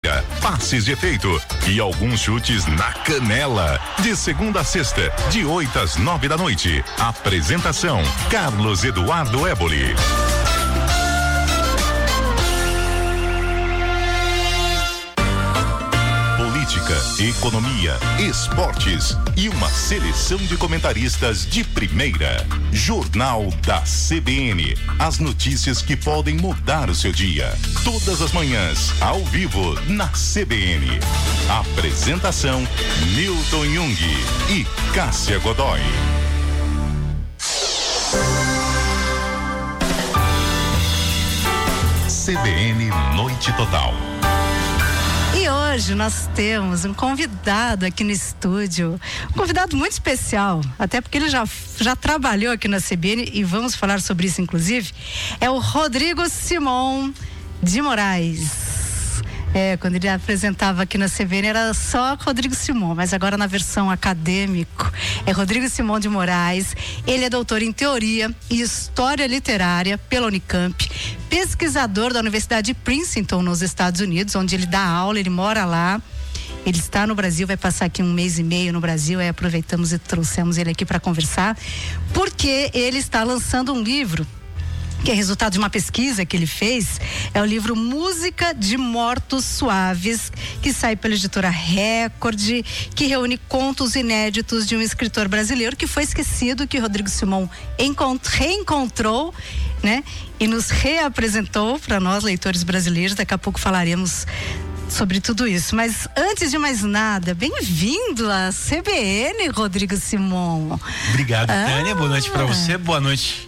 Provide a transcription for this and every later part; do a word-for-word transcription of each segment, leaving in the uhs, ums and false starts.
passes de efeito e alguns chutes na canela. De segunda a sexta, de oito às nove da noite. Apresentação: Carlos Eduardo Éboli. Política, economia, esportes e uma seleção de comentaristas de primeira. Jornal da C B N. As notícias que podem mudar o seu dia. Todas as manhãs, ao vivo, na C B N. Apresentação: Milton Jung e Cássia Godoy. C B N Noite Total. E hoje nós temos um convidado aqui no estúdio, um convidado muito especial, até porque ele já, já trabalhou aqui na C B N e vamos falar sobre isso inclusive. É o Rodrigo Simon de Moraes. É, quando ele apresentava aqui na C B N era só Rodrigo Simon, mas agora na versão acadêmico é Rodrigo Simon de Moraes. Ele é doutor em Teoria e História Literária pela Unicamp, pesquisador da Universidade de Princeton nos Estados Unidos, onde ele dá aula, ele mora lá. Ele está no Brasil, vai passar aqui um mês e meio no Brasil, aí aproveitamos e trouxemos ele aqui para conversar, porque ele está lançando um livro que é resultado de uma pesquisa que ele fez. É o livro Música de Mortos Suaves, que sai pela editora Record, que reúne contos inéditos de um escritor brasileiro que foi esquecido, que Rodrigo Simon reencontrou, né? E nos reapresentou para nós, leitores brasileiros. Daqui a pouco falaremos sobre tudo isso. Mas antes de mais nada, bem-vindo à C B N, Rodrigo Simon. Obrigado, ah. Tânia. Boa noite para você. Boa noite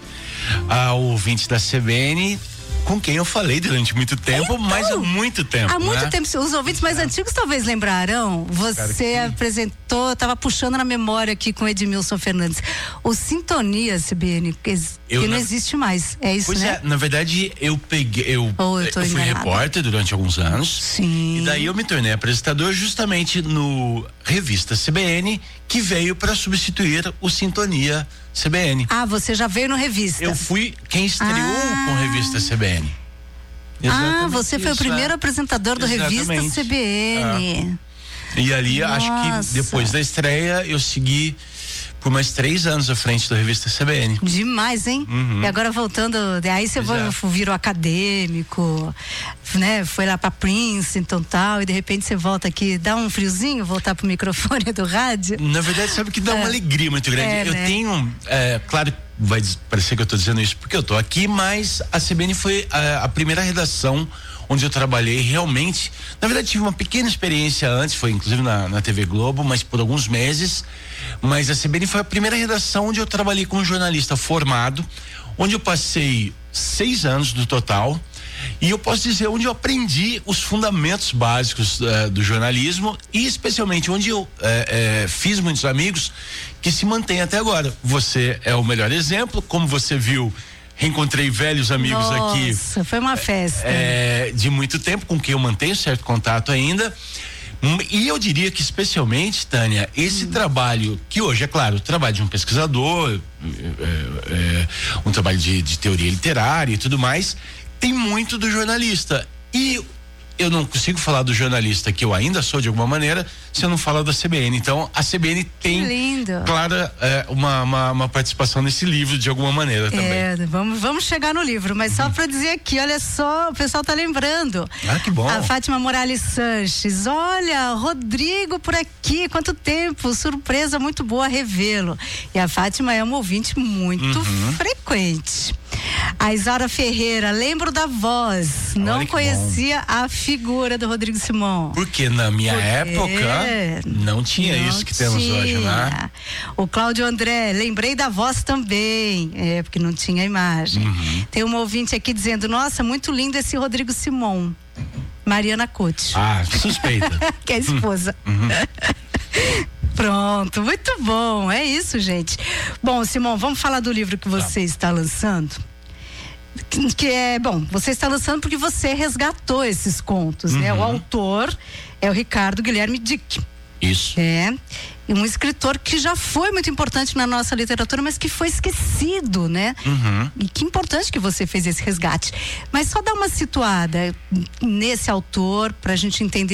ao ouvinte da C B N, com quem eu falei durante muito tempo, então, mas há muito tempo. Há muito né? tempo. Os ouvintes mais é. antigos talvez lembrarão. Você apresentou, estava puxando na memória aqui com o Edmilson Fernandes, o Sintonia C B N, que, eu, que não na... existe mais. É isso, pois né? É, na verdade, eu peguei. Eu, oh, eu, eu fui enganada. repórter durante alguns anos. Sim. E daí eu me tornei apresentador justamente no Revista C B N, que veio para substituir o Sintonia C B N. Ah, você já veio no Revista. Eu fui quem estreou ah. com Revista C B N. Exatamente. Ah, você foi isso, o primeiro é. apresentador do Exatamente. Revista C B N. Ah. E ali, Nossa. acho que depois da estreia, eu segui por mais três anos à frente da Revista C B N. Demais, hein? Uhum. E agora voltando, aí você é. virou acadêmico, né? Foi lá pra Princeton e tal, e de repente você volta aqui, dá um friozinho voltar pro microfone do rádio? Na verdade, sabe que dá é. uma alegria muito grande. É, eu né? tenho, é, claro, vai parecer que eu tô dizendo isso porque eu tô aqui, mas a C B N foi a, a primeira redação onde eu trabalhei realmente. Na verdade, tive uma pequena experiência antes, foi inclusive na, na T V Globo, mas por alguns meses. Mas a C B N foi a primeira redação onde eu trabalhei como jornalista formado, onde eu passei seis anos no total. E eu posso dizer onde eu aprendi os fundamentos básicos uh, do jornalismo e especialmente onde eu uh, uh, fiz muitos amigos que se mantêm até agora. Você é o melhor exemplo, como você viu. Reencontrei velhos amigos Nossa, aqui. Nossa, foi uma festa. É, de muito tempo, com quem eu mantenho certo contato ainda. E eu diria que especialmente, Tânia, esse hum. trabalho, que hoje é claro, o trabalho de um pesquisador, é, é, um trabalho de, de teoria literária e tudo mais, tem muito do jornalista. E eu não consigo falar do jornalista que eu ainda sou de alguma maneira se eu não falar da C B N. Então a C B N tem, clara, é, uma, uma, uma participação nesse livro de alguma maneira também. É, vamos, vamos chegar no livro, mas uhum. só para dizer aqui, olha só, o pessoal tá lembrando. Ah, que bom. A Fátima Morales Sanches, olha, Rodrigo por aqui, quanto tempo, surpresa muito boa revê-lo. E a Fátima é uma ouvinte muito uhum. frequente. A Isaura Ferreira, lembro da voz, olha, não conhecia bom. a figura do Rodrigo Simon. Porque na minha Porque época não tinha não isso que tinha. temos hoje, né? O Cláudio André, lembrei da voz também, é, porque não tinha imagem. Uhum. Tem uma ouvinte aqui dizendo, nossa, muito lindo esse Rodrigo Simon. Mariana Cote. Ah, suspeita. Que é a esposa. Uhum. Pronto, muito bom, é isso, gente. Bom, Simon, vamos falar do livro que você tá. está lançando. Que, que é, bom, você está lançando porque você resgatou esses contos, uhum. né? O autor é o Ricardo Guilherme Dick. Isso. É. E um escritor que já foi muito importante na nossa literatura, mas que foi esquecido, né? Uhum. E que importante que você fez esse resgate. Mas só dar uma situada nesse autor, pra gente entender